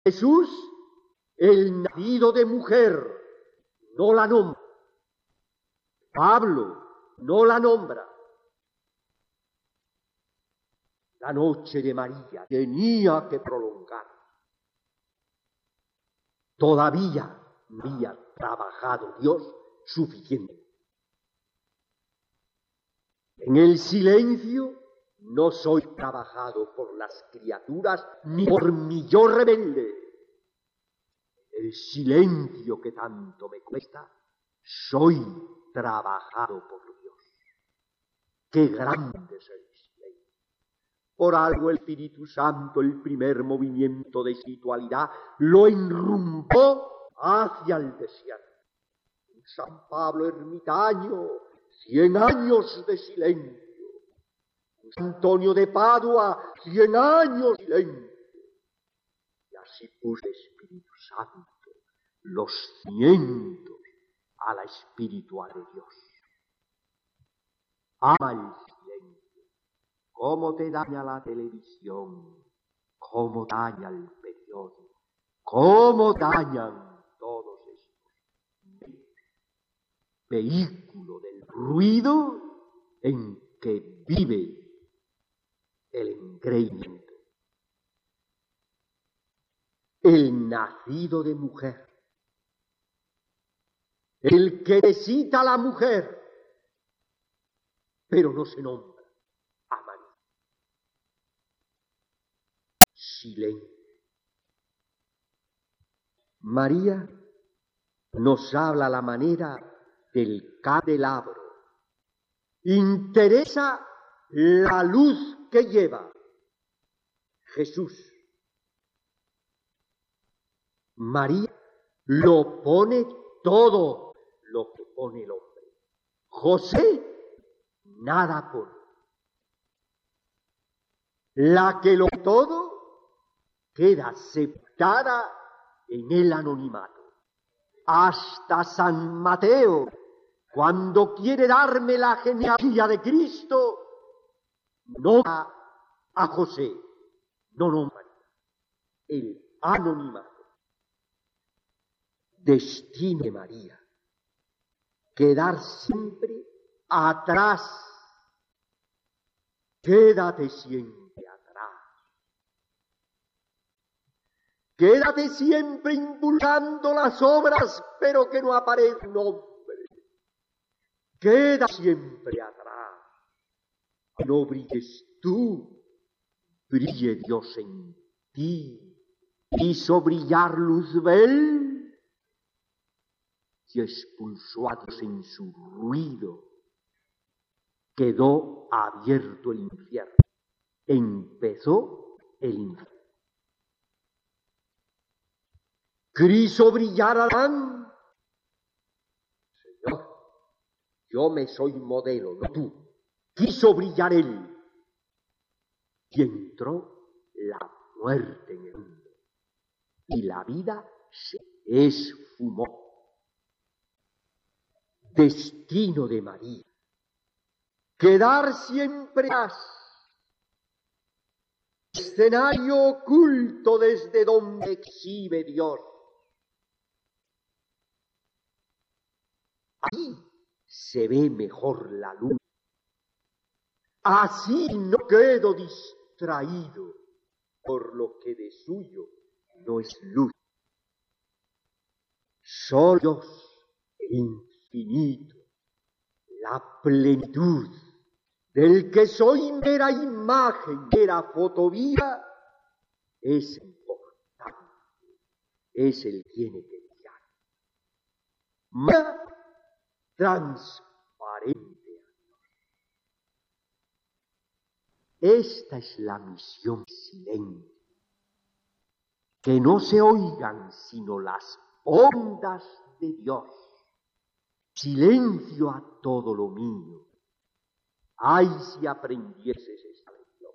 Jesús, el nacido de mujer, no la nombra. Pablo no la nombra. La noche de María tenía que prolongar. Todavía no había trabajado Dios suficiente. En el silencio no soy trabajado por las criaturas ni por mi yo rebelde. El silencio que tanto me cuesta, soy trabajado por Dios. ¡Qué grande es el silencio! Por algo el Espíritu Santo, el primer movimiento de espiritualidad, lo enrumbó hacia el desierto. San Pablo ermitaño, 100 años de silencio. San Antonio de Padua, 100 años de silencio. Y así puso el Espíritu Santo los cimientos a la espiritualidad de Dios. Ama el silencio. Cómo te daña la televisión, cómo daña el periódico, cómo dañan todos estos vehículos del ruido en que vive el engreimiento. El nacido de mujer, el que necesita a la mujer, pero no se nombra a María. Silencio. María nos habla a la manera del candelabro. Interesa la luz que lleva Jesús. María lo pone todo lo que pone el hombre. José nada pone. La que lo todo queda sepultada en el anonimato. Hasta San Mateo, cuando quiere darme la genealogía de Cristo, no a José, no nombra el anonimato. Destino de María, quedar siempre atrás. Quédate siempre atrás. Quédate siempre impulsando las obras, pero que no aparezca un hombre. Queda siempre atrás. No brilles tú, brille Dios en ti. Hizo brillar Luzbel y expulsó a Dios en su ruido. Quedó abierto el infierno. Empezó el infierno. Quiso brillar Adán. Señor, yo me soy modelo, no tú. Quiso brillar él. Y entró la muerte en el mundo. Y la vida se esfumó. Destino de María. Quedar siempre atrás. Escenario oculto desde donde exhibe Dios. Ahí se ve mejor la luz. Así no quedo distraído por lo que de suyo no es luz. Solo Dios infinito, la plenitud del que soy mera imagen, mera fotografía, es importante, es el que tiene que brillar. Más transparente a Dios. Esta es la misión silente. Que no se oigan sino las ondas de Dios. Silencio a todo lo mío. Ay, si aprendieses esta lección.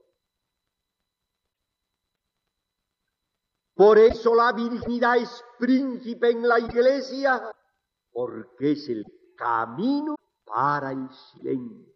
Por eso la virginidad es príncipe en la Iglesia, porque es el camino para el silencio.